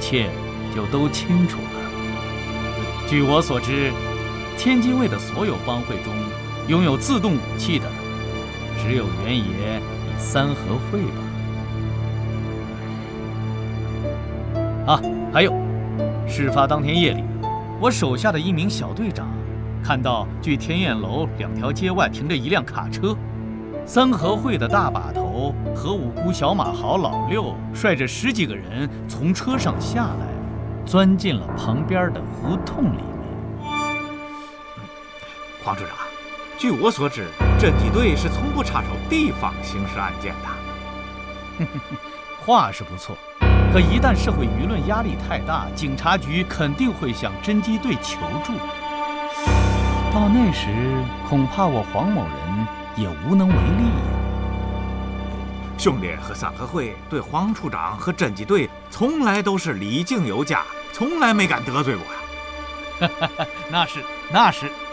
切就都清楚了。据我所知，天津卫的所有帮会中，拥有自动武器的，只有原野你三合会吧。啊，还有，事发当天夜里，我手下的一名小队长看到距天燕楼2条街外停着一辆卡车，三合会的大把头和五姑小马豪老六率着10几个人从车上下来，钻进了旁边的胡同里面。 黄处长，据我所知，侦缉队是从不插手地方刑事案件的。 话是不错，可一旦社会舆论压力太大，警察局肯定会向侦缉队求助。到那时，恐怕我黄某人也无能为力呀。 兄弟和三合会对黄处长和侦缉队从来都是礼敬有加，从来没敢得罪过呀。 那是。